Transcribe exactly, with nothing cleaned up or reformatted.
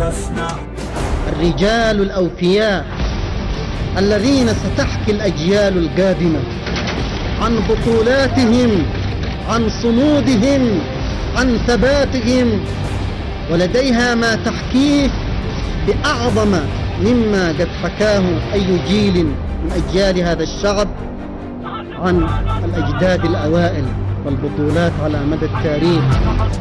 تصنع. الرجال الأوفياء الذين ستحكي الأجيال القادمة عن بطولاتهم، عن صمودهم، عن ثباتهم، ولديها ما تحكيه بأعظم مما قد حكاه أي جيل من أجيال هذا الشعب عن الأجداد الأوائل والبطولات على مدى التاريخ.